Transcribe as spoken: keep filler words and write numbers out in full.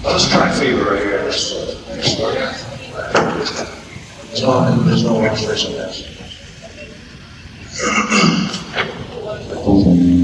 Let's try fever right here. There's no, there's no illustration there.